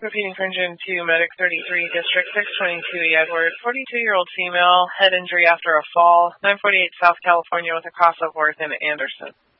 Repeating for engine 2, Medic 33, District 622 Edward, 42-year-old female, head injury after a fall, 948 South California with a cross of worth in Anderson.